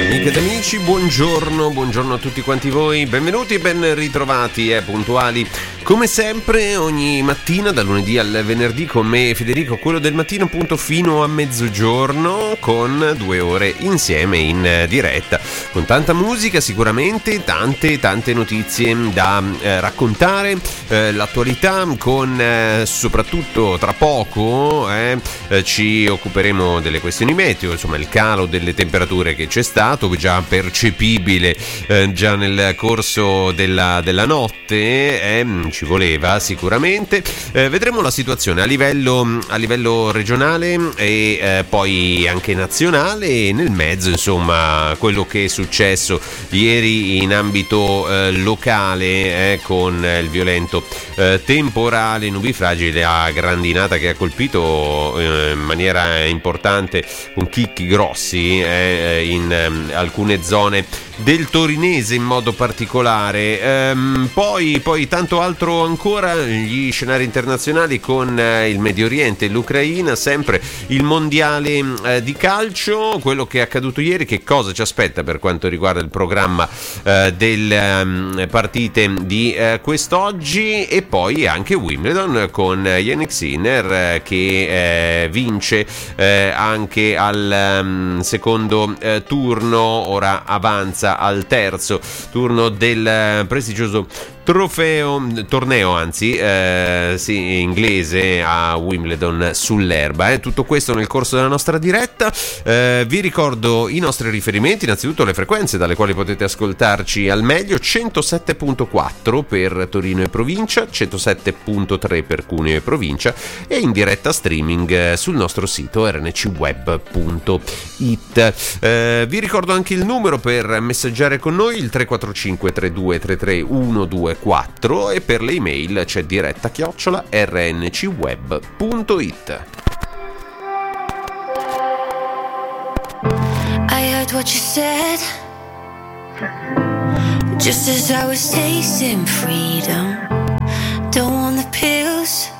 Amiche ed amici, buongiorno a tutti quanti voi, benvenuti e ben ritrovati puntuali come sempre ogni mattina dal lunedì al venerdì con me Federico, quello del mattino appunto fino a mezzogiorno, con 2 ore insieme in diretta con tanta musica, sicuramente tante notizie da raccontare, l'attualità con soprattutto tra poco ci occuperemo delle questioni meteo, insomma il calo delle temperature che c'è stato, già percepibile già nel corso della notte, ci voleva sicuramente. Vedremo la situazione a livello regionale e poi anche nazionale, e nel mezzo insomma quello che è successo ieri in ambito locale con il violento temporale, nubifragile a grandinata che ha colpito in maniera importante con chicchi grossi in alcune zone del torinese in modo particolare. Poi tanto altro ancora, gli scenari internazionali con il Medio Oriente e l'Ucraina, sempre il mondiale di calcio, quello che è accaduto ieri, che cosa ci aspetta per quanto riguarda il programma delle partite di quest'oggi, e poi anche Wimbledon con Jannik Sinner che vince anche al secondo turno, ora avanza al terzo turno del prestigioso torneo inglese a Wimbledon sull'erba. Tutto questo nel corso della nostra diretta. Vi ricordo i nostri riferimenti, innanzitutto le frequenze dalle quali potete ascoltarci al meglio: 107.4 per Torino e provincia, 107.3 per Cuneo e provincia, e in diretta streaming sul nostro sito rncweb.it. Vi ricordo anche il numero per messaggiare con noi, il 345 3233 124, e per le email c'è diretta@rncweb.it. I heard what you said, just as I was tasting freedom. Don't want the pills,